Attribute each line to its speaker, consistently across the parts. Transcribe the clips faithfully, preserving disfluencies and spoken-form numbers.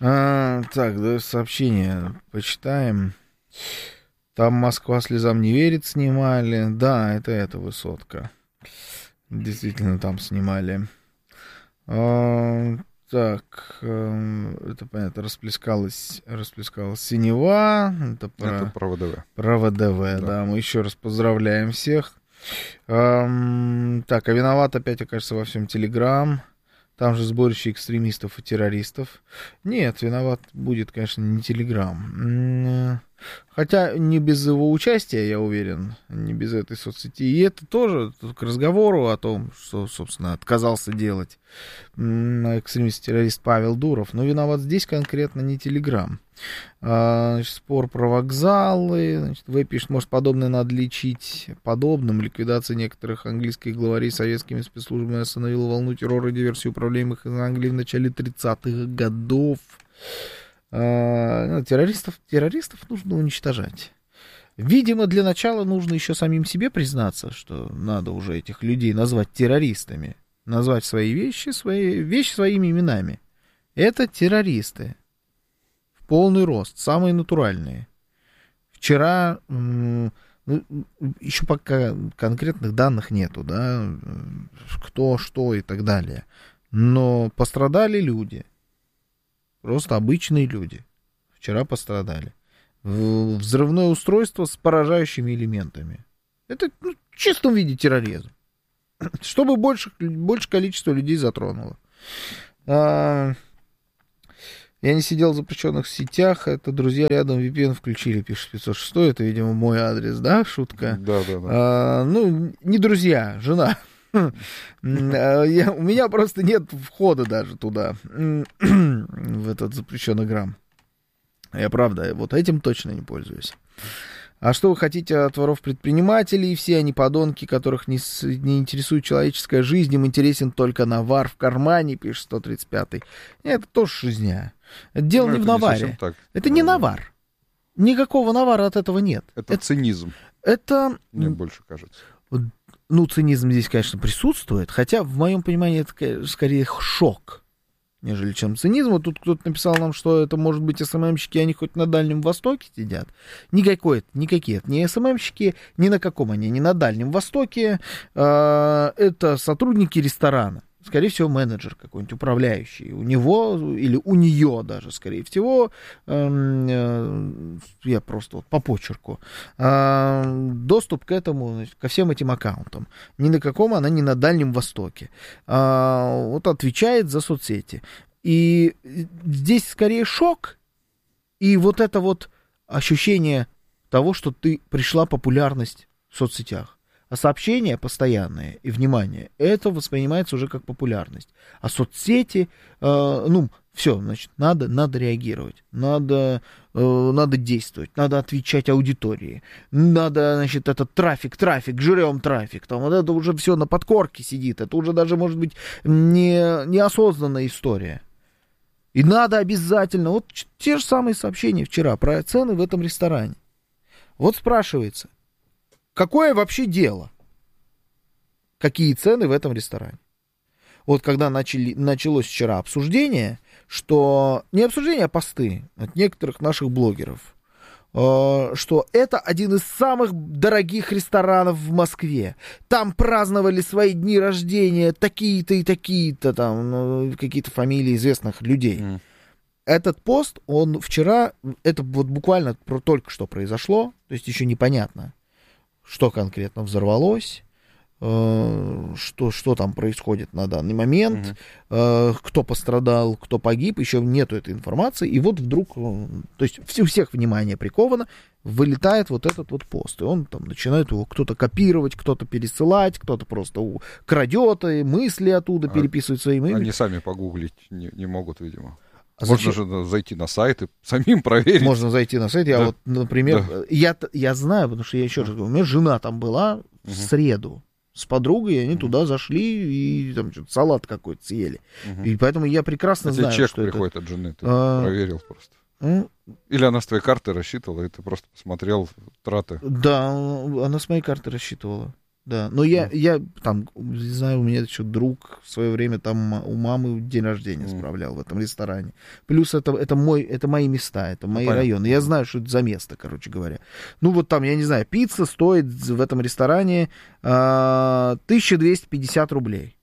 Speaker 1: А, так, да, сообщение почитаем. Там «Москва слезам не верит» снимали. Да, это эта высотка. Действительно, там снимали. А, так, это понятно, расплескалась, расплескалась синева. Это про,
Speaker 2: это про ВДВ.
Speaker 1: Про ВДВ, да. да. Мы еще раз поздравляем всех. А, так, а виноват опять, окажется, во всем Телеграм. Там же сборище экстремистов и террористов. Нет, виноват будет, конечно, не Телеграм. Хотя не без его участия, я уверен, не без этой соцсети. И это тоже к разговору о том, что, собственно, отказался делать экстремист-террорист Павел Дуров. Но виноват здесь конкретно не Телеграм. А, значит, спор про вокзалы. Значит, вы пишет, может, подобное надо лечить подобным. Ликвидация некоторых английских главарей советскими спецслужбами остановила волну террора и диверсии, управляемых из Англии в начале тридцатых годов. А, террористов, террористов нужно уничтожать. Видимо, для начала нужно еще самим себе признаться, что надо уже этих людей назвать террористами. Назвать свои вещи, свои вещи своими именами. Это террористы. В полный рост, самые натуральные. Вчера, ну, еще пока конкретных данных нету, да, кто, что и так далее. Но пострадали люди. Просто обычные люди. Вчера пострадали. Взрывное устройство с поражающими элементами. Это, ну, в чистом виде терроризм. Чтобы больше, больше количество людей затронуло. А, я не сидел в запрещенных сетях. Это друзья рядом ви пи эн включили, пишет пятьсот шесть. Это, видимо, мой адрес, да, шутка?
Speaker 2: Да, да, да.
Speaker 1: А, ну, не друзья, жена. Я, у меня просто нет входа даже туда, в этот запрещенный грамм. Я, правда, вот этим точно не пользуюсь. А что вы хотите от воров-предпринимателей? Все они подонки, которых не, не интересует человеческая жизнь, им интересен только навар в кармане, пишет сто тридцать пятый. Это тоже жизня. Это дело ну, не это в наваре. Не это не навар. Никакого навара от этого нет.
Speaker 2: Это, это цинизм.
Speaker 1: Это...
Speaker 2: Мне больше кажется.
Speaker 1: Ну, цинизм здесь, конечно, присутствует, хотя, в моем понимании, это скорее шок, нежели чем цинизм. Вот тут кто-то написал нам, что это, может быть, эс эм эм-щики, они хоть на Дальнем Востоке сидят. Никакой, никакие это не эс эм эм-щики, ни на каком они, ни на Дальнем Востоке. Это сотрудники ресторана. Скорее всего, менеджер какой-нибудь, управляющий. У него или у нее даже, скорее всего, э, я просто вот по почерку, э, доступ к этому, значит, ко всем этим аккаунтам. Ни на каком она, ни на Дальнем Востоке. Э, вот отвечает за соцсети. И здесь скорее шок. И вот это вот ощущение того, что ты пришла популярность в соцсетях. А сообщения постоянные и внимание, это воспринимается уже как популярность. А соцсети, э, ну, все, значит, надо, надо реагировать, надо, э, надо действовать, надо отвечать аудитории, надо, значит, этот трафик, трафик, жрем трафик, там вот это уже все на подкорке сидит, это уже даже, может быть, не, неосознанная история. И надо обязательно, вот те же самые сообщения вчера про цены в этом ресторане. Вот спрашивается, какое вообще дело? Какие цены в этом ресторане? Вот когда начали, началось вчера обсуждение, что... Не обсуждение, а посты от некоторых наших блогеров, э, что это один из самых дорогих ресторанов в Москве. Там праздновали свои дни рождения такие-то и такие-то, там, ну, какие-то фамилии известных людей. Mm. Этот пост, он вчера... Это вот буквально про, только что произошло, то есть еще непонятно, что конкретно взорвалось, э, что, что там происходит на данный момент, uh-huh. э, кто пострадал, кто погиб, еще нету этой информации, и вот вдруг, э, то есть у всех внимание приковано, вылетает вот этот вот пост, и он там начинает его кто-то копировать, кто-то пересылать, кто-то просто крадет и мысли оттуда а, переписывает свои мысли.
Speaker 2: Они сами погуглить не, не могут, видимо. А можно зачем? Же зайти на сайт и самим проверить.
Speaker 1: Можно зайти на сайт. Я да. вот, например, да. я, я знаю, потому что я еще раз говорю, у меня жена там была угу. в среду с подругой, и они угу. туда зашли и там что-то салат какой-то съели. Угу. И поэтому я прекрасно
Speaker 2: а
Speaker 1: знаю,
Speaker 2: чек
Speaker 1: что
Speaker 2: приходит
Speaker 1: это...
Speaker 2: от жены, ты
Speaker 1: а...
Speaker 2: проверил просто.
Speaker 1: Ну...
Speaker 2: Или она с твоей карты рассчитывала, и ты просто посмотрел траты.
Speaker 1: Да, она с моей карты рассчитывала. Да, но я, mm. я там, не знаю, у меня еще друг в свое время там у мамы день рождения mm. справлял в этом ресторане. Плюс это, это, мой, это мои места, это мои ну, районы. Я знаю, что это за место, короче говоря. Ну вот там, я не знаю, пицца стоит в этом ресторане э, тысяча двести пятьдесят рублей.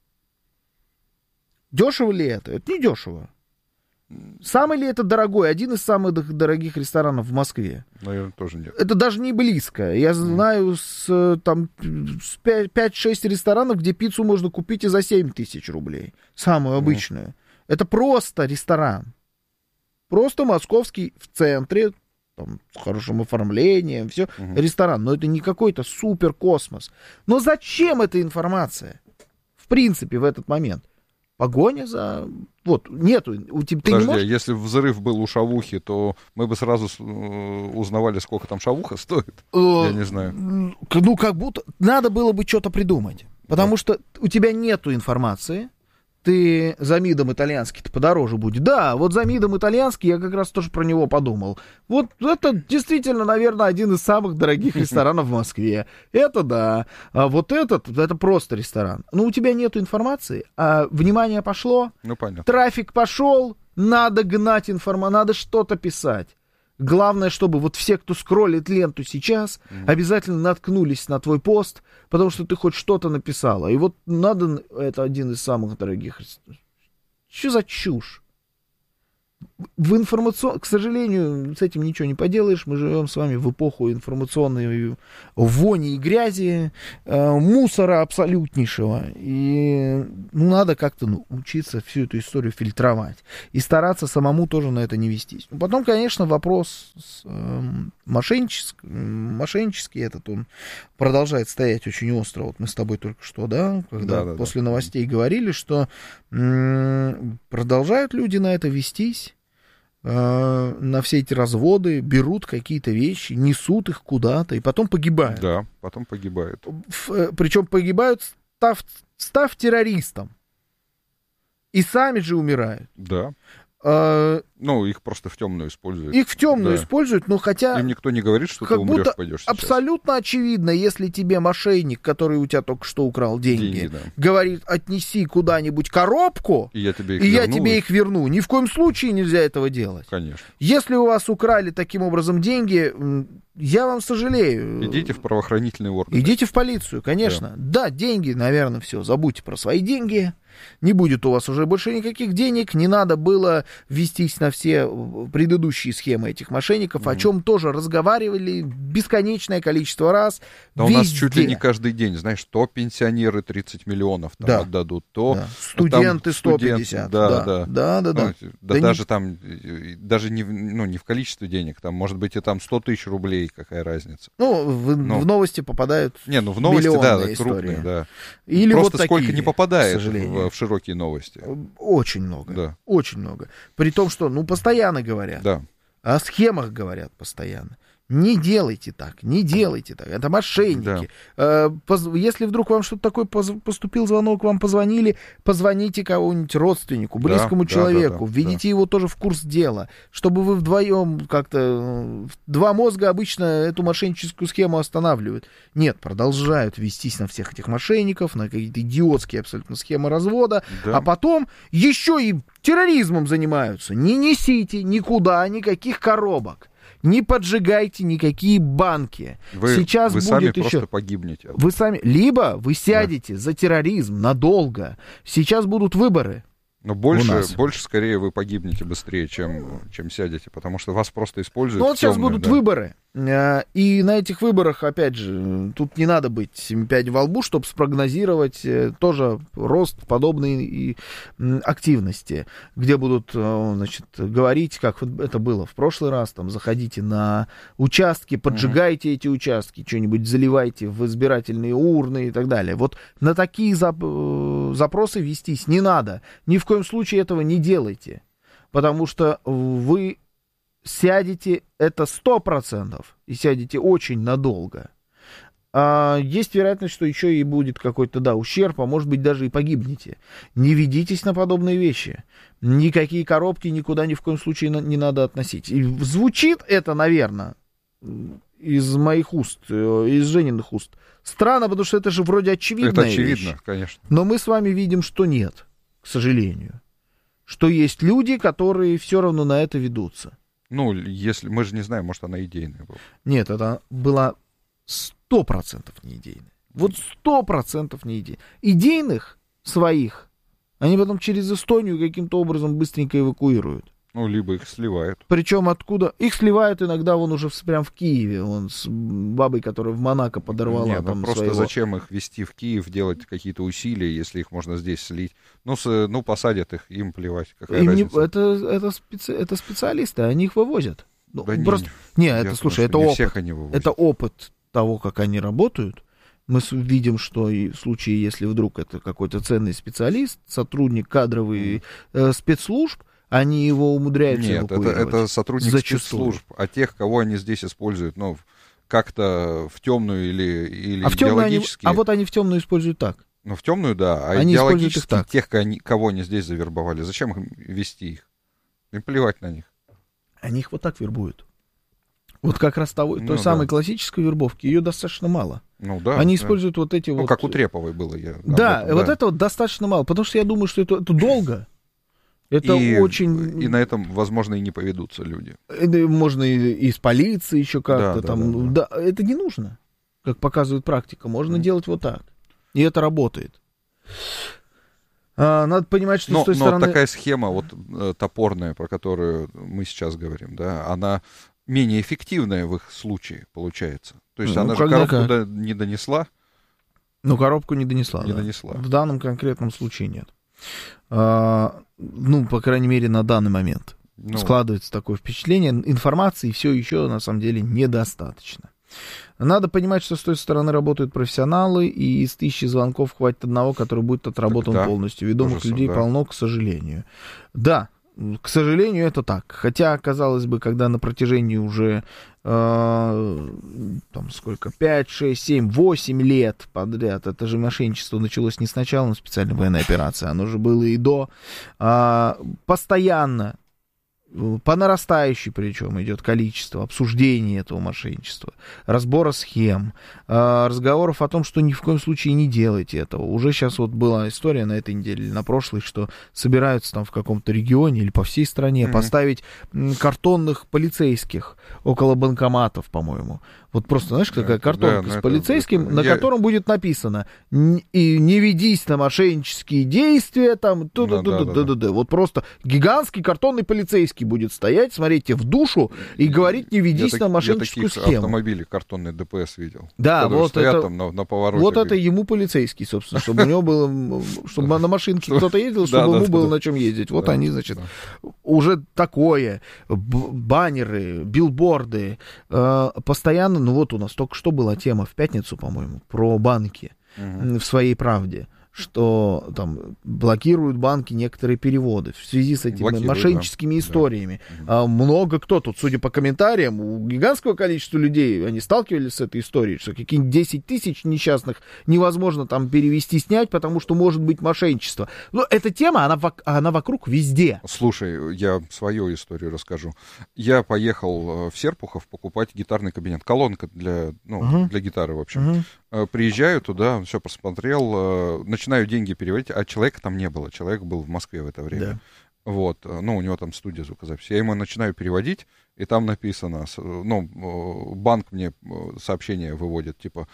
Speaker 1: Дешево ли это? Это не дешево. Самый ли это дорогой? Один из самых дорогих ресторанов в Москве.
Speaker 2: Наверное, тоже нет.
Speaker 1: Это даже не близко. Я знаю с, там, с пять-шесть ресторанов, где пиццу можно купить и за семь тысяч рублей. Самую обычную. Mm. Это просто ресторан. Просто московский в центре, там, с хорошим оформлением, все. Mm-hmm. Ресторан. Но это не какой-то супер космос. Но зачем эта информация? В принципе, в этот момент. Погоня за... Вот, нету. У тебя, ты
Speaker 2: Подожди,
Speaker 1: не можешь...
Speaker 2: если взрыв был у шавухи, то мы бы сразу узнавали, сколько там шавуха стоит? Я не знаю.
Speaker 1: Ну, как будто... Надо было бы что-то придумать. Потому да. что у тебя нету информации. Ты за МИДом итальянский-то подороже будет. Да, вот за МИДом итальянский я как раз тоже про него подумал. Вот это действительно, наверное, один из самых дорогих ресторанов в Москве. Это да. А вот этот, это просто ресторан. Но у тебя нету информации, а внимание пошло,
Speaker 2: ну, понятно.
Speaker 1: Трафик пошел, надо гнать информацию, надо что-то писать. Главное, чтобы вот все, кто скроллит ленту сейчас, mm-hmm. обязательно наткнулись на твой пост, потому что ты хоть что-то написала. И вот надо... Это один из самых дорогих... Что за чушь? В информацион... К сожалению, с этим ничего не поделаешь. Мы живем с вами в эпоху информационной вони и грязи, э, мусора абсолютнейшего. И ну, надо как-то ну, учиться всю эту историю фильтровать. И стараться самому тоже на это не вестись. Потом, конечно, вопрос э, мошеннический, мошеннический этот, он продолжает стоять очень остро. Вот мы с тобой только что, да, когда да, да, после да. новостей говорили, что м- продолжают люди на это вестись. На все эти разводы, берут какие-то вещи, несут их куда-то и потом погибают.
Speaker 2: Да, потом погибают.
Speaker 1: Причем погибают, став, став террористом. И сами же умирают.
Speaker 2: Да.
Speaker 1: А,
Speaker 2: ну, их просто в темную используют.
Speaker 1: Их в темную да. используют, но хотя...
Speaker 2: Им никто не говорит, что ты умрешь, пойдешь сейчас.
Speaker 1: Абсолютно очевидно, если тебе мошенник, который у тебя только что украл деньги, деньги да. говорит, отнеси куда-нибудь коробку,
Speaker 2: и я тебе их
Speaker 1: и
Speaker 2: верну.
Speaker 1: Я тебе их верну. Ни в коем случае нельзя этого делать.
Speaker 2: Конечно.
Speaker 1: Если у вас украли таким образом деньги... Я вам сожалею.
Speaker 2: Идите в правоохранительные органы.
Speaker 1: Идите в полицию, конечно. Да, да деньги, наверное, все. Забудьте про свои деньги. Не будет у вас уже больше никаких денег. Не надо было вестись на все предыдущие схемы этих мошенников, mm-hmm. о чем тоже разговаривали бесконечное количество раз.
Speaker 2: Да у нас чуть ли не каждый день, знаешь, то пенсионеры тридцать миллионов там да. отдадут, то...
Speaker 1: Да. Студенты сто пятьдесят.
Speaker 2: Да, да.
Speaker 1: Да, да, да. да.
Speaker 2: Ну, да, да даже не... там, даже не, ну, не в количестве денег, там, может быть, и там сто тысяч рублей, какая разница.
Speaker 1: Ну, в, ну, в новости попадают
Speaker 2: не, ну, в новости, да, да, крупные, да.
Speaker 1: Или
Speaker 2: просто
Speaker 1: вот
Speaker 2: сколько
Speaker 1: такие,
Speaker 2: не попадает в, в широкие новости.
Speaker 1: Очень много,
Speaker 2: да.
Speaker 1: очень много. При том, что, ну, постоянно говорят.
Speaker 2: Да.
Speaker 1: О схемах говорят постоянно. Не делайте так, не делайте так. Это мошенники. Да. Если вдруг вам что-то такое поступил звонок, вам позвонили, позвоните кому-нибудь родственнику, близкому да, человеку, да, да, введите да. его тоже в курс дела, чтобы вы вдвоем как-то... Два мозга обычно эту мошенническую схему останавливают. Нет, продолжают вестись на всех этих мошенников, на какие-то идиотские абсолютно схемы развода, да. а потом еще и терроризмом занимаются. Не несите никуда никаких коробок. Не поджигайте никакие банки.
Speaker 2: Вы,
Speaker 1: Сейчас
Speaker 2: вы
Speaker 1: будет
Speaker 2: сами
Speaker 1: еще...
Speaker 2: просто погибнете.
Speaker 1: Вы сами... Либо вы сядете да. за терроризм надолго. Сейчас будут выборы.
Speaker 2: Но больше, больше, скорее, вы погибнете быстрее, чем, чем сядете, потому что вас просто используют.
Speaker 1: Ну вот сейчас
Speaker 2: темную,
Speaker 1: будут
Speaker 2: да.
Speaker 1: выборы. И на этих выборах, опять же, тут не надо быть семь-пять во лбу, чтобы спрогнозировать тоже рост подобной активности, где будут, значит, говорить, как это было в прошлый раз, там, заходите на участки, поджигайте mm-hmm. эти участки, что-нибудь заливайте в избирательные урны и так далее. Вот на такие зап- запросы вестись не надо. Ни в коем случае этого не делайте, потому что вы сядете, это сто процентов, и сядете очень надолго. А есть вероятность, что еще и будет какой-то, да, ущерб, а может быть даже и погибнете. Не ведитесь на подобные вещи. Никакие коробки никуда ни в коем случае не надо относить. И звучит это, наверное, из моих уст, из Жениных уст. Странно, потому что это же вроде очевидная
Speaker 2: Это очевидно,
Speaker 1: вещь.
Speaker 2: конечно.
Speaker 1: Но мы с вами видим, что нет, к сожалению. Что есть люди, которые все равно на это ведутся.
Speaker 2: Ну, если мы же не знаем, может, она идейная была.
Speaker 1: Нет, это была сто процентов не идейная. Вот сто процентов не идейная. Идейных своих они потом через Эстонию каким-то образом быстренько эвакуируют.
Speaker 2: Ну, либо их сливают.
Speaker 1: Причем откуда? Их сливают иногда вон уже в, прям в Киеве, вон с бабой, которая в Монако подорвала.
Speaker 2: Нет,
Speaker 1: там
Speaker 2: ну просто
Speaker 1: своего...
Speaker 2: зачем их везти в Киев, делать какие-то усилия, если их можно здесь слить? Ну, с, ну посадят их, им плевать. Какая
Speaker 1: Им не...
Speaker 2: разница?
Speaker 1: это, это, специ... это специалисты, они их вывозят. Ну,
Speaker 2: Да
Speaker 1: просто...
Speaker 2: не,
Speaker 1: не,
Speaker 2: я
Speaker 1: это, слушай, это
Speaker 2: не
Speaker 1: опыт.
Speaker 2: всех они вывозят.
Speaker 1: Это опыт того, как они работают. Мы видим, что и в случае, если вдруг это какой-то ценный специалист, сотрудник кадровый э, спецслужб, они его умудряются
Speaker 2: Нет, это,
Speaker 1: эвакуировать.
Speaker 2: это сотрудники
Speaker 1: Зачастую.
Speaker 2: спецслужб, а тех, кого они здесь используют, ну, как-то в темную или, или
Speaker 1: а, в темную они,
Speaker 2: идеологически.
Speaker 1: а вот они в темную используют так.
Speaker 2: Ну, в темную, да, а
Speaker 1: Они
Speaker 2: идеологически
Speaker 1: их так.
Speaker 2: тех, кого они здесь завербовали, зачем им вести их? Им плевать на них.
Speaker 1: Они их вот так вербуют. Вот как раз того,
Speaker 2: Ну,
Speaker 1: той
Speaker 2: да.
Speaker 1: самой классической вербовки, ее достаточно мало.
Speaker 2: Ну, да.
Speaker 1: Они
Speaker 2: да.
Speaker 1: используют вот эти
Speaker 2: Ну,
Speaker 1: вот...
Speaker 2: как у Треповой было. Я
Speaker 1: Да,
Speaker 2: об этом,
Speaker 1: вот
Speaker 2: да.
Speaker 1: это вот достаточно мало, потому что я думаю, что это, это долго. Это
Speaker 2: и,
Speaker 1: очень...
Speaker 2: И на этом, возможно, и не поведутся люди.
Speaker 1: Это можно и из полиции еще как-то
Speaker 2: Да, да,
Speaker 1: там.
Speaker 2: да,
Speaker 1: Да, это не нужно, как показывает практика. Можно
Speaker 2: Mm.
Speaker 1: делать вот так. И это работает. А, надо понимать, что
Speaker 2: Но,
Speaker 1: с той
Speaker 2: но
Speaker 1: стороны...
Speaker 2: такая схема вот э, топорная, про которую мы сейчас говорим, да, она менее эффективная в их случае получается. То есть
Speaker 1: Ну,
Speaker 2: она же
Speaker 1: когда
Speaker 2: коробку
Speaker 1: как?
Speaker 2: до- не донесла,
Speaker 1: Ну, коробку не донесла.
Speaker 2: не
Speaker 1: да.
Speaker 2: донесла.
Speaker 1: В данном конкретном случае нет. А, ну, по крайней мере, на данный момент.
Speaker 2: Ну,
Speaker 1: Складывается такое впечатление. Информации все еще, на самом деле, недостаточно. Надо понимать, что с той стороны работают профессионалы, и из тысячи звонков хватит одного, который будет отработан
Speaker 2: Так, да.
Speaker 1: полностью. Ведомых
Speaker 2: Ужасов,
Speaker 1: людей
Speaker 2: да.
Speaker 1: полно, к сожалению. Да, к сожалению, это так. Хотя, казалось бы, когда на протяжении уже э, там сколько, пять, шесть, семь, восемь лет подряд, это же мошенничество началось не с начала специальной военной операции, оно же было и до, э, постоянно, по нарастающей причем идет количество обсуждений этого мошенничества, разбора схем, э, разговоров о том, что ни в коем случае не делайте этого. Уже сейчас вот была история на этой неделе или на прошлой, что собираются там в каком-то регионе или по всей стране mm-hmm. поставить м, картонных полицейских около банкоматов, по-моему. Вот просто, знаешь, такая картонка
Speaker 2: да,
Speaker 1: с полицейским,
Speaker 2: это,
Speaker 1: на
Speaker 2: я...
Speaker 1: котором будет написано и не ведись на мошеннические действия, там, ту-ду-ду-ду-ду-ду. Вот просто гигантский картонный полицейский будет стоять, смотреть тебе в душу и говорить, не ведись
Speaker 2: я
Speaker 1: на
Speaker 2: так,
Speaker 1: мошенническую
Speaker 2: я таких
Speaker 1: схему.
Speaker 2: автомобили картонные ДПС видел.
Speaker 1: Да, вот
Speaker 2: стоят
Speaker 1: это,
Speaker 2: там на, на повороте.
Speaker 1: вот это ему полицейский, собственно, чтобы у него было, чтобы на машинке кто-то ездил, чтобы ему было на чем ездить. Вот они, значит, уже такое, баннеры, билборды, постоянно, ну вот у нас только что была тема в пятницу, по-моему, про банки в «Своей правде», что там блокируют банки некоторые переводы в связи с этими
Speaker 2: Блокируют,
Speaker 1: мошенническими
Speaker 2: да.
Speaker 1: историями.
Speaker 2: Да.
Speaker 1: А, много кто тут, судя по комментариям, у гигантского количества людей, они сталкивались с этой историей, что какие-нибудь десять тысяч несчастных невозможно там перевести, снять, потому что может быть мошенничество. Но эта тема, она, она вокруг везде.
Speaker 2: Слушай, я свою историю расскажу. Я поехал в Серпухов покупать гитарный кабинет. Колонка для, ну, uh-huh. для гитары, в общем. Uh-huh. Приезжаю туда, все посмотрел, начинаю деньги переводить, а человека там не было. Человек был в Москве в это время.
Speaker 1: Да.
Speaker 2: Вот, ну, у него там студия звукозаписи. Я ему начинаю переводить, и там написано, ну, банк мне сообщение выводит, типа,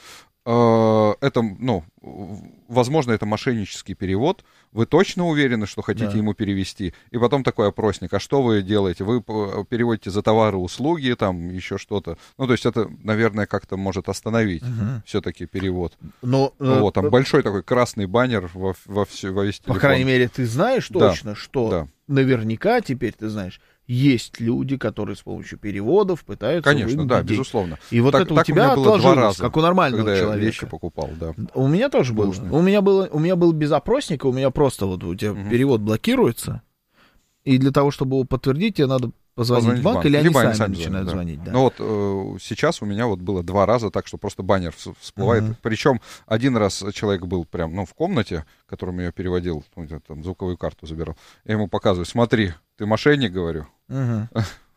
Speaker 2: это, ну, возможно, это мошеннический перевод. Вы точно уверены, что хотите да. ему перевести? И потом такой опросник. А что вы делаете? Вы переводите за товары, услуги, там еще что-то. Ну, то есть это, наверное, как-то может остановить uh-huh. все-таки перевод. Но, вот, там э... большой такой красный баннер во, во, все, во весь телефон.
Speaker 1: По крайней мере, ты знаешь точно,
Speaker 2: да.
Speaker 1: что
Speaker 2: да.
Speaker 1: наверняка теперь ты знаешь, есть люди, которые с помощью переводов пытаются
Speaker 2: Конечно, да,
Speaker 1: деньги.
Speaker 2: Безусловно.
Speaker 1: И вот
Speaker 2: так,
Speaker 1: это у
Speaker 2: так
Speaker 1: тебя
Speaker 2: у было
Speaker 1: отложилось,
Speaker 2: два раза,
Speaker 1: как у нормального
Speaker 2: когда
Speaker 1: человека.
Speaker 2: Я вещи покупал, да.
Speaker 1: У меня тоже было. У меня было, у меня был без опросника, у меня просто вот у тебя угу. перевод блокируется, и для того, чтобы его подтвердить, тебе надо позвонить, позвонить в банк, банк, или
Speaker 2: либо
Speaker 1: они,
Speaker 2: они
Speaker 1: сами
Speaker 2: сами
Speaker 1: начинают
Speaker 2: да.
Speaker 1: звонить. Да.
Speaker 2: Ну вот э, сейчас у меня вот было два раза так, что просто баннер всплывает. Uh-huh. Причем один раз человек был прям, ну, в комнате, которому я переводил, ну, там, звуковую карту забирал. Я ему показываю, смотри, ты мошенник, говорю. Uh-huh.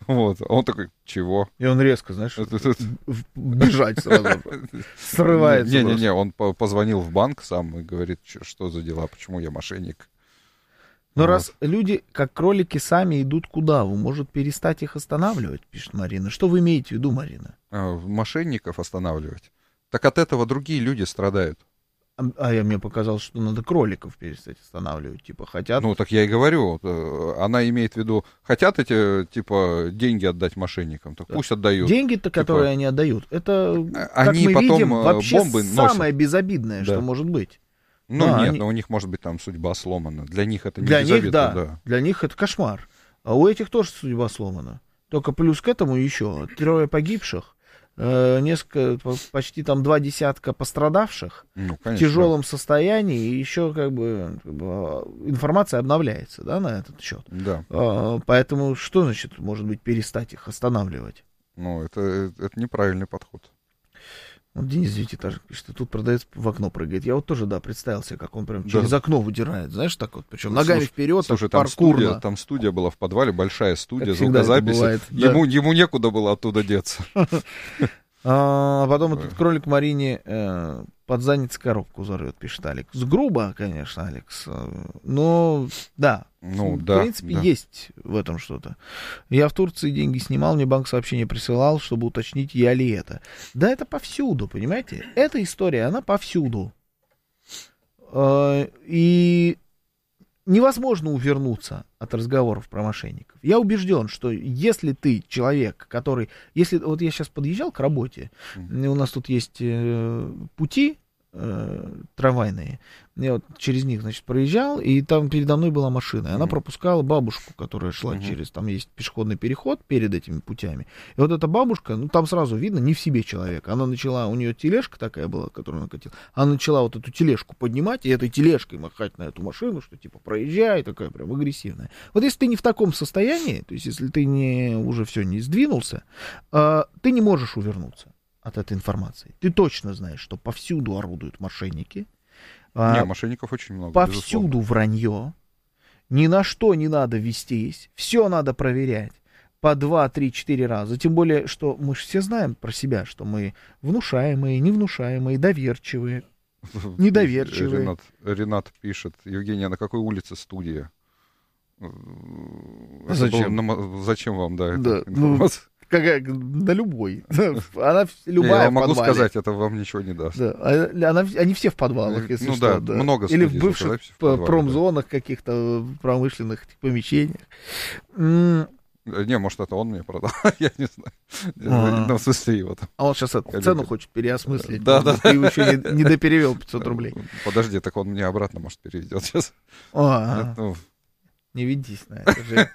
Speaker 2: Вот. А он такой, чего?
Speaker 1: И он резко, знаешь, бежать сразу. Срывается.
Speaker 2: Не-не-не, он позвонил в банк сам и говорит, что за дела, почему я мошенник.
Speaker 1: Но вот. Раз люди, как кролики, сами идут куда, вы, может, перестать их останавливать, пишет Марина. Что вы имеете в виду, Марина?
Speaker 2: А, мошенников останавливать? Так от этого другие люди страдают.
Speaker 1: А, а я мне показалось, что надо кроликов перестать останавливать, типа, хотят...
Speaker 2: Ну, так я и говорю, она имеет в виду, хотят эти, типа, деньги отдать мошенникам, так да. Пусть отдают.
Speaker 1: Деньги-то,
Speaker 2: типа...
Speaker 1: которые они отдают, это,
Speaker 2: они
Speaker 1: как мы
Speaker 2: потом
Speaker 1: видим, вообще
Speaker 2: бомбы
Speaker 1: самое
Speaker 2: носят.
Speaker 1: безобидное,
Speaker 2: да.
Speaker 1: что может быть.
Speaker 2: Ну,
Speaker 1: да,
Speaker 2: нет,
Speaker 1: они...
Speaker 2: но у них, может быть, там судьба сломана. Для них это не
Speaker 1: для
Speaker 2: безобидно.
Speaker 1: Них, да.
Speaker 2: да,
Speaker 1: для них это кошмар. А у этих тоже судьба сломана. Только плюс к этому еще трое погибших, э, несколько, почти там два десятка пострадавших ну, конечно, в тяжелом да. состоянии, и еще как бы, как бы информация обновляется, да, на этот счет.
Speaker 2: Да.
Speaker 1: А, поэтому что значит, может быть, перестать их останавливать?
Speaker 2: Ну, это, это неправильный подход.
Speaker 1: Вот Денис Девятиэтажник пишет, что тут продавец в окно прыгает. Я вот тоже, да, представил себе, как он прям через да. окно выдирает, знаешь, так вот, причем ногами слушай, вперед,
Speaker 2: слушай,
Speaker 1: так,
Speaker 2: там студия, там студия была в подвале, большая студия, звукозаписи. Ему, да. ему некуда было оттуда деться.
Speaker 1: А потом этот кролик Марине э, под задницей коробку взорвет, пишет Алекс. Грубо, конечно, Алекс. Но да,
Speaker 2: ну,
Speaker 1: в
Speaker 2: да,
Speaker 1: принципе,
Speaker 2: да.
Speaker 1: есть в этом что-то. Я в Турции деньги снимал, мне банк сообщение присылал, чтобы уточнить, я ли это. Да это повсюду, понимаете? Эта история, она повсюду. Э, и невозможно увернуться от разговоров про мошенников. Я убежден, что если ты человек, который... Если вот я сейчас подъезжал к работе, mm-hmm. у нас тут есть э, пути э, трамвайные, я вот через них, значит, проезжал, и там передо мной была машина, и она mm-hmm. пропускала бабушку, которая шла mm-hmm. через... Там есть пешеходный переход перед этими путями. И вот эта бабушка, ну, там сразу видно, не в себе человек. Она начала... У нее тележка такая была, которую она катила. Она начала вот эту тележку поднимать, и этой тележкой махать на эту машину, что типа проезжай, такая прям агрессивная. Вот если ты не в таком состоянии, то есть если ты не, уже все не сдвинулся, э, ты не можешь увернуться от этой информации. Ты точно знаешь, что повсюду орудуют мошенники.
Speaker 2: Не, э, мошенников очень много.
Speaker 1: Повсюду безусловно. Вранье. Ни на что не надо вестись. Все надо проверять по два, три, четыре раза. Тем более, что мы же все знаем про себя, что мы внушаемые, невнушаемые, доверчивые, недоверчивые.
Speaker 2: Ренат, Ренат пишет: Евгения, на какой улице студия?
Speaker 1: Зачем?
Speaker 2: На... Зачем вам, да,
Speaker 1: да
Speaker 2: эта информация?
Speaker 1: Ну, какая, на любой. Она любая.
Speaker 2: Я
Speaker 1: в
Speaker 2: могу
Speaker 1: подвале.
Speaker 2: сказать, это вам ничего не даст.
Speaker 1: Да. Она, они все в подвалах, если
Speaker 2: ну,
Speaker 1: что.
Speaker 2: Да, да, много
Speaker 1: или в бывших
Speaker 2: в подвале,
Speaker 1: промзонах, да. каких-то промышленных помещениях.
Speaker 2: Не, может, это он мне продал, я не знаю. Ну, в смысле его там.
Speaker 1: А он сейчас эту цену хочет переосмыслить.
Speaker 2: Да, да.
Speaker 1: Ты его еще не, не доперевел пятьсот рублей.
Speaker 2: Подожди, так он мне обратно, может, переведет сейчас.
Speaker 1: А, ну... Не ведись на это же.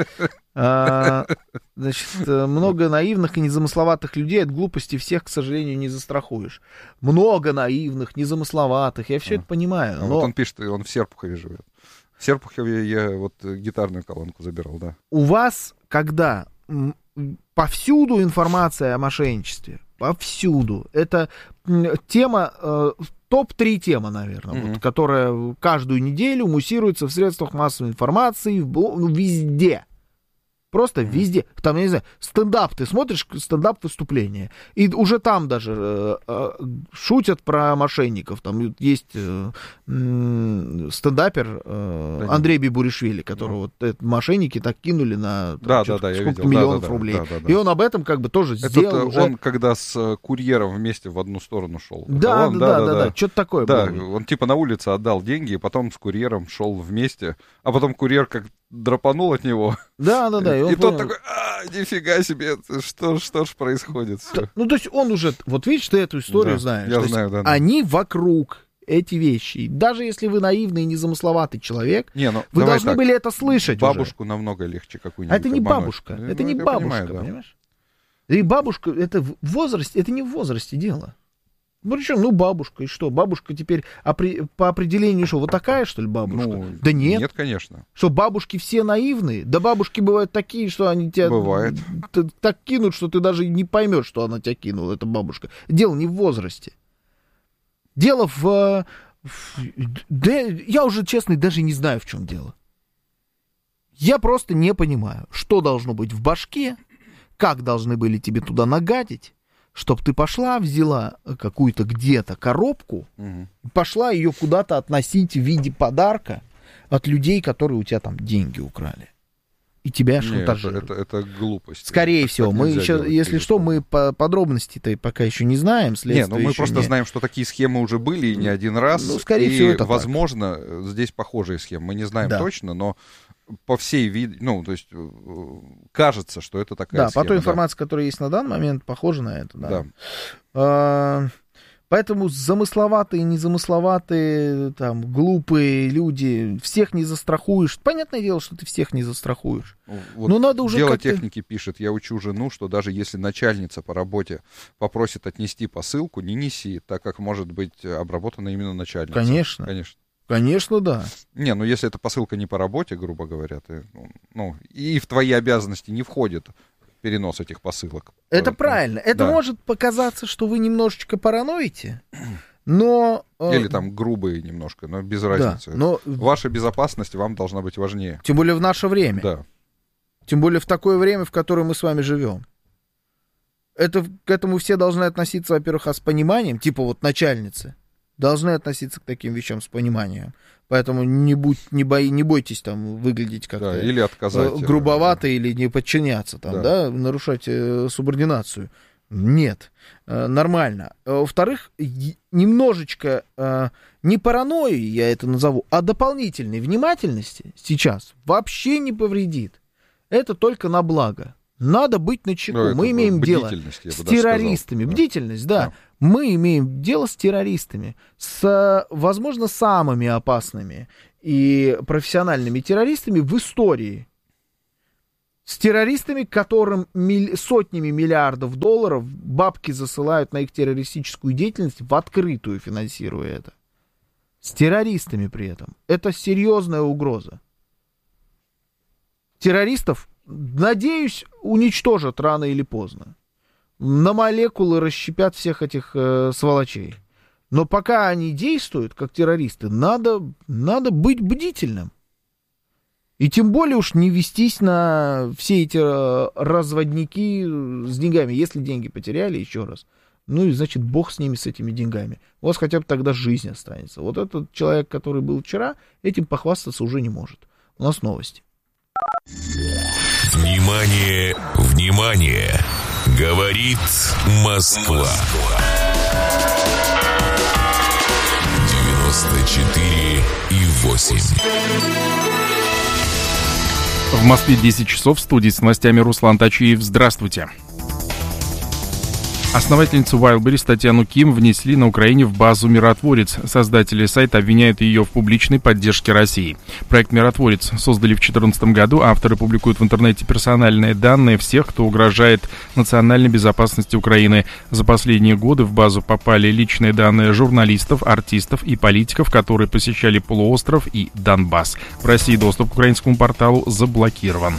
Speaker 1: А, значит, много наивных и незамысловатых людей от глупости всех, к сожалению, не застрахуешь. Много наивных, незамысловатых, я все а. это понимаю.
Speaker 2: А
Speaker 1: но...
Speaker 2: Вот он пишет, он в Серпухове живет. В Серпухове я вот гитарную колонку забирал, да.
Speaker 1: У вас, когда повсюду информация о мошенничестве, повсюду, это тема, э, топ три тема, наверное, mm-hmm. вот, которая каждую неделю муссируется в средствах массовой информации, в, ну, везде. Просто mm-hmm. везде. Там, я не знаю, стендап, ты смотришь стендап-выступление, и уже там даже э, э, шутят про мошенников. Там есть э, э, стендапер э, да, Андрей Бибуришвили, которого mm-hmm. вот, это, мошенники так кинули на там,
Speaker 2: да, да, да,
Speaker 1: сколько миллионов да, да, рублей. Да, да, да. И он об этом как бы тоже
Speaker 2: это
Speaker 1: сделал. Уже...
Speaker 2: Он когда с курьером вместе в одну сторону шел.
Speaker 1: Да,
Speaker 2: он,
Speaker 1: да, да, да, да, да. Что-то такое
Speaker 2: да,
Speaker 1: было.
Speaker 2: Он типа на улице отдал деньги, и потом с курьером шел вместе, а потом курьер как драпанул от него.
Speaker 1: Да, да, да.
Speaker 2: И,
Speaker 1: и,
Speaker 2: и тот такой, а, нифига себе, что, что ж происходит?
Speaker 1: Да, ну, то есть он уже, вот видишь, ты эту историю
Speaker 2: да,
Speaker 1: знаешь.
Speaker 2: Я знаю, да, да.
Speaker 1: Они вокруг эти вещи. Даже если вы наивный и незамысловатый человек,
Speaker 2: не, ну,
Speaker 1: вы должны
Speaker 2: так.
Speaker 1: были это слышать
Speaker 2: Бабушку
Speaker 1: уже.
Speaker 2: намного легче какую-нибудь
Speaker 1: А это не
Speaker 2: обмануть.
Speaker 1: бабушка,
Speaker 2: Ну,
Speaker 1: это не бабушка, понимаю, да. понимаешь? И бабушка, это в возрасте, это не в возрасте дело. Ну, причем, ну, бабушка, и что? Бабушка теперь опри... по определению что, вот такая, что ли, бабушка?
Speaker 2: Ну,
Speaker 1: да нет.
Speaker 2: Нет, конечно.
Speaker 1: Что, бабушки все наивные? Да бабушки бывают такие, что они тебя
Speaker 2: Бывает.
Speaker 1: так кинут, что ты даже не поймешь, что она тебя кинула, эта бабушка. Дело не в возрасте. Дело в... в... Да, я уже, честно, даже не знаю, в чем дело. Я просто не понимаю, что должно быть в башке, как должны были тебе туда нагадить, чтобы ты пошла, взяла какую-то где-то коробку, угу. пошла ее куда-то относить в виде подарка от людей, которые у тебя там деньги украли. И тебя шантажируют.
Speaker 2: Это, это, это глупость.
Speaker 1: Скорее
Speaker 2: так,
Speaker 1: всего.
Speaker 2: так
Speaker 1: Мы еще,
Speaker 2: делать,
Speaker 1: если что, мы по подробности-то пока еще не знаем.
Speaker 2: Не, ну мы просто не... знаем, что такие схемы уже были и не один раз.
Speaker 1: Ну, скорее
Speaker 2: и,
Speaker 1: всего, это
Speaker 2: возможно, так. Здесь похожие схемы. Мы не знаем да. точно, но по всей виде, ну, то есть кажется, что это такая
Speaker 1: да,
Speaker 2: схема.
Speaker 1: Да, по той информации,
Speaker 2: да.
Speaker 1: которая есть на данный момент, похоже на это. Да.
Speaker 2: да.
Speaker 1: А, поэтому замысловатые, незамысловатые, там, глупые люди, всех не застрахуешь. Понятное дело, что ты всех не застрахуешь.
Speaker 2: Вот
Speaker 1: но надо уже
Speaker 2: дело
Speaker 1: как-то...
Speaker 2: техники пишет, я учу жену, что даже если начальница по работе попросит отнести посылку, не неси, так как может быть обработана именно начальница.
Speaker 1: Конечно.
Speaker 2: Конечно.
Speaker 1: Конечно, да.
Speaker 2: Не, ну если эта посылка не по работе, грубо говоря, ты, ну, и в твои обязанности не входит перенос этих посылок.
Speaker 1: Это правильно. Это
Speaker 2: да.
Speaker 1: может показаться, что вы немножечко параноите, но...
Speaker 2: Или там грубые немножко, но без разницы.
Speaker 1: Да, но...
Speaker 2: Ваша безопасность вам должна быть важнее.
Speaker 1: Тем более в наше время.
Speaker 2: Да.
Speaker 1: Тем более в такое время, в которое мы с вами живем. Это, к этому все должны относиться, во-первых, а с пониманием, типа вот начальницы. Должны относиться к таким вещам с пониманием. Поэтому не, будь, не, бой, не бойтесь там выглядеть как-то
Speaker 2: да, или отказать,
Speaker 1: грубовато, да. или не подчиняться, там, да. Да, нарушать э, субординацию. Нет, э, нормально. Во-вторых, немножечко э, не паранойи, я это назову, а дополнительной внимательности сейчас вообще не повредит. Это только на благо. Надо быть начеку. Ну, мы имеем дело с террористами. Да. Бдительность, да. да. Мы имеем дело с террористами, с, возможно, самыми опасными и профессиональными террористами в истории. С террористами, которым миль... сотнями миллиардов долларов бабки засылают на их террористическую деятельность, в открытую финансируя это. С террористами при этом. Это серьезная угроза. Террористов, надеюсь, уничтожат рано или поздно. На молекулы расщепят всех этих э, сволочей. Но пока они действуют, как террористы, надо, надо быть бдительным. И тем более уж не вестись на все эти э, разводники с деньгами. Если деньги потеряли, еще раз, ну и значит, бог с ними, с этими деньгами. У вас хотя бы тогда жизнь останется. Вот этот человек, который был вчера, этим похвастаться уже не может. У нас новости.
Speaker 3: Внимание, внимание! Говорит Москва. девяносто четыре и восемь.
Speaker 4: В Москве десять часов, в студии с новостями Руслан Тачиев. Здравствуйте. Основательницу Wildberries Татьяну Ким внесли на Украине в базу «Миротворец». Создатели сайта обвиняют ее в публичной поддержке России. Проект «Миротворец» создали в две тысячи четырнадцатом году. Авторы публикуют в интернете персональные данные всех, кто угрожает национальной безопасности Украины. За последние годы в базу попали личные данные журналистов, артистов и политиков, которые посещали полуостров и Донбасс. В России доступ к украинскому порталу заблокирован.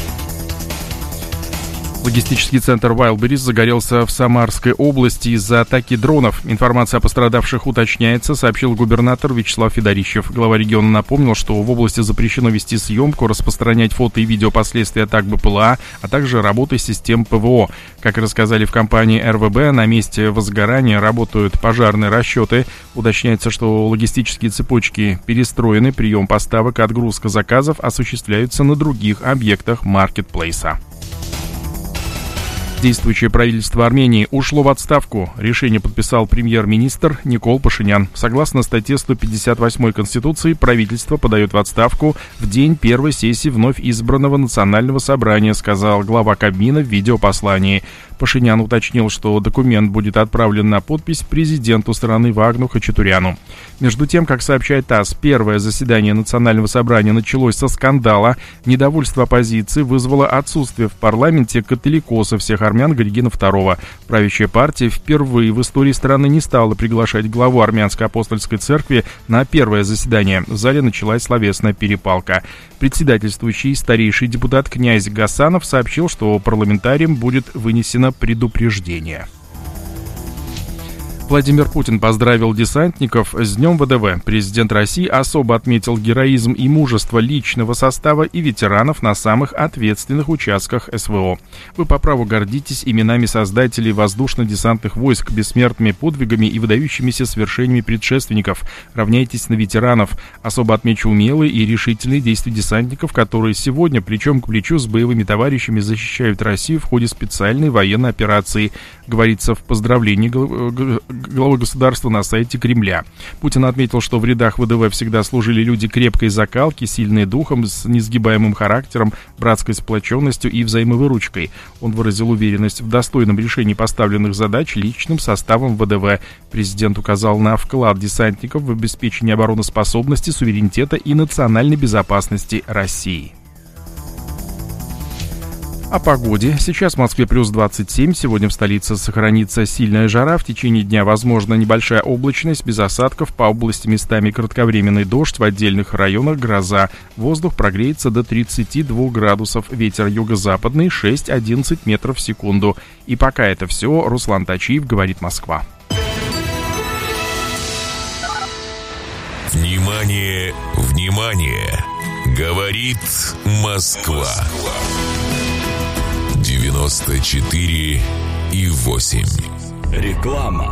Speaker 4: Логистический центр Wildberries загорелся в Самарской области из-за атаки дронов. Информация о пострадавших уточняется, сообщил губернатор Вячеслав Федорищев. Глава региона напомнил, что в области запрещено вести съемку, распространять фото и видео последствий атак БПЛА, а также работы систем ПВО. Как рассказали в компании эр вэ бэ, на месте возгорания работают пожарные расчеты. Уточняется, что логистические цепочки перестроены, прием поставок и отгрузка заказов осуществляются на других объектах маркетплейса. Действующее правительство Армении ушло в отставку. Решение подписал премьер-министр Никол Пашинян. Согласно статье сто пятьдесят восьмой Конституции, правительство подает в отставку в день первой сессии вновь избранного национального собрания, сказал глава Кабмина в видеопослании. Пашинян уточнил, что документ будет отправлен на подпись президенту страны Вагну Хачатуряну. Между тем, как сообщает ТАСС, первое заседание Национального собрания началось со скандала. Недовольство оппозиции вызвало отсутствие в парламенте католикоса всех армян Григина второго. Правящая партия впервые в истории страны не стала приглашать главу армянской апостольской церкви на первое заседание. В зале началась словесная перепалка. Председательствующий старейший депутат князь Гасанов сообщил, что парламентариям будет вынесено предупреждение. Владимир Путин поздравил десантников с Днем ВДВ. Президент России особо отметил героизм и мужество личного состава и ветеранов на самых ответственных участках СВО. Вы по праву гордитесь именами создателей воздушно-десантных войск, бессмертными подвигами и выдающимися свершениями предшественников. Равняйтесь на ветеранов. Особо отмечу умелые и решительные действия десантников, которые сегодня плечом к плечу с боевыми товарищами защищают Россию в ходе специальной военной операции, говорится в поздравлении главы государства на сайте Кремля. Путин отметил, что в рядах ВДВ всегда служили люди крепкой закалки, сильные духом, с несгибаемым характером, братской сплоченностью и взаимовыручкой. Он выразил уверенность в достойном решении поставленных задач личным составом ВДВ. Президент указал на вклад десантников в обеспечение обороноспособности, суверенитета и национальной безопасности России. О погоде. Сейчас в Москве плюс двадцать семь. Сегодня в столице сохранится сильная жара. В течение дня возможна небольшая облачность, без осадков. По области местами кратковременный дождь. В отдельных районах гроза. Воздух прогреется до тридцати двух градусов. Ветер юго-западный шесть-одиннадцать метров в секунду. И пока это все. Руслан Тачиев, говорит Москва.
Speaker 3: Внимание, внимание! Говорит Москва. девяносто четыре и восемь.
Speaker 5: Реклама.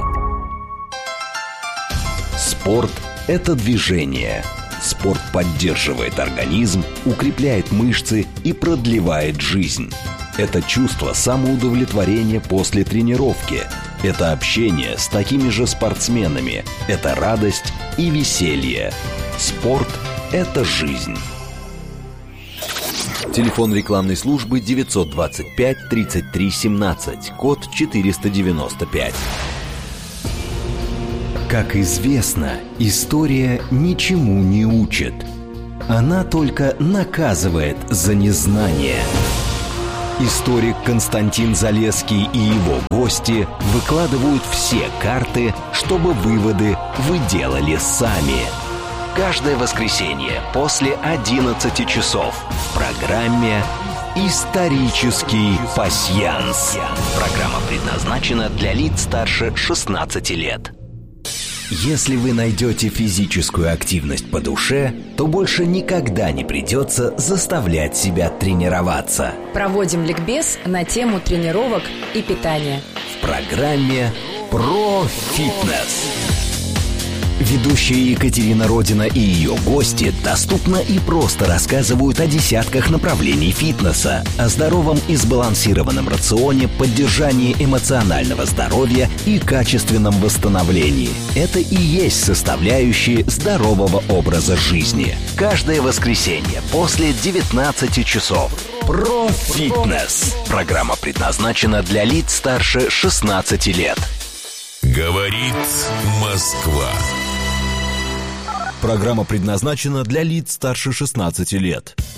Speaker 5: Спорт – это движение. Спорт поддерживает организм, укрепляет мышцы и продлевает жизнь. Это чувство самоудовлетворения после тренировки. Это общение с такими же спортсменами. Это радость и веселье. Спорт – это жизнь. Телефон рекламной службы девятьсот двадцать пять тридцать три семнадцать, код четыреста девяносто пять. Как известно, история ничему не учит. Она только наказывает за незнание. Историк Константин Залесский и его гости выкладывают все карты, чтобы выводы вы делали сами. Каждое воскресенье после одиннадцати часов в программе «Исторический пасьянс». Программа предназначена для лиц старше шестнадцати лет. Если вы найдете физическую активность по душе, то больше никогда не придется заставлять себя тренироваться.
Speaker 6: Проводим ликбез на тему тренировок и питания.
Speaker 5: В программе «Про фитнес». Ведущая Екатерина Родина и ее гости доступно и просто рассказывают о десятках направлений фитнеса, о здоровом и сбалансированном рационе, поддержании эмоционального здоровья и качественном восстановлении. Это и есть составляющие здорового образа жизни. Каждое воскресенье после девятнадцати часов. Про фитнес. Программа предназначена для лиц старше шестнадцати лет.
Speaker 3: Говорит Москва.
Speaker 5: Программа предназначена для лиц старше шестнадцати лет.